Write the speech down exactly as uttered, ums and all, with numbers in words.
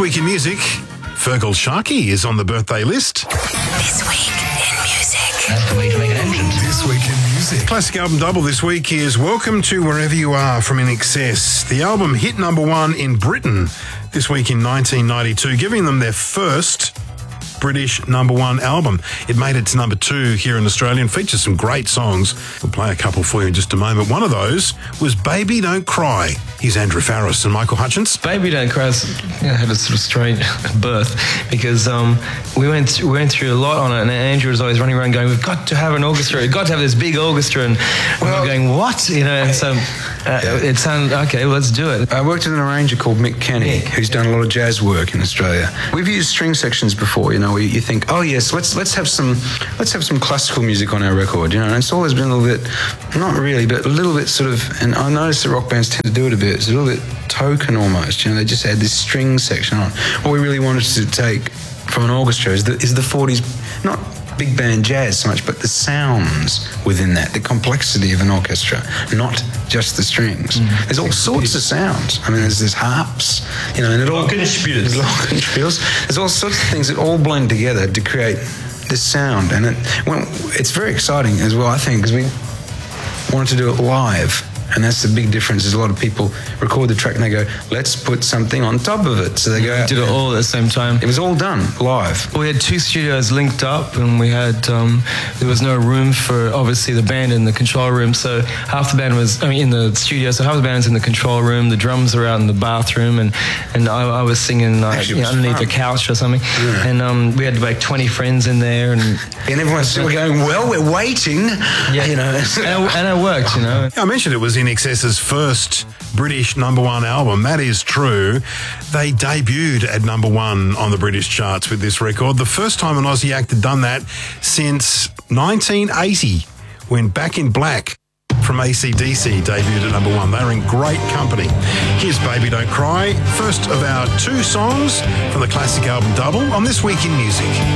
week in music, Fergal Sharkey is on the birthday list. This week in music. That's the way to make an entrance. This week in music. Classic album double this week is Welcome to Wherever You Are from In Excess. The album hit number one in Britain this week in nineteen ninety-two, giving them their first British number one album. It made it to number two here in Australia and features some great songs. We'll play a couple for you in just a moment. One of those was Baby Don't Cry. Here's Andrew Farris and Michael Hutchins. Baby Don't Cry you know, had a sort of strange birth because um, we went th- we went through a lot on it, and Andrew was always running around going, "We've got to have an orchestra. We've got to have this big orchestra." And well, we were going, "What?" You know. And so uh, yeah. it sounded okay. Well, let's do it. I worked with an arranger called Mick Kenny, who's done a lot of jazz work in Australia. We've used string sections before. You know, where you think, "Oh yes, let's let's have some let's have some classical music on our record." You know, and it's always been a little bit, not really, but a little bit sort of. And I noticed that rock bands tend to do it a bit. It's a little bit token almost. You know, they just add this string section on. What we really wanted to take from an orchestra is the is the forties, not big band jazz so much, but the sounds within that, the complexity of an orchestra, not just the strings. Mm. There's all sorts of sounds. I mean, there's there's harps, you know, and it all contributes. There's all sorts of things that all blend together to create this sound, and it well, it's very exciting as well, I think, because we wanted to do it live. And that's the big difference, is a lot of people record the track and they go, let's put something on top of it. So they go out. We did it all at the same time. It was all done live. We had two studios linked up, and we had, um, there was no room for, obviously, the band in the control room. So half the band was, I mean, in the studio, so half the band was in the control room, the drums were out in the bathroom, and, and I, I was singing like, you know, underneath fun. a couch or something. Yeah. And um, we had like twenty friends in there. And, and everyone's still going, well, we're waiting. Yeah. You know. and, it, and it worked, you know. I mentioned it was In Excess's first British number one album. That is true. They debuted at number one on the British charts with this record. The first time an Aussie act had done that since nineteen eighty, when Back in Black from A C D C debuted at number one. They were in great company. Here's Baby Don't Cry, first of our two songs from the classic album double on This Week in Music.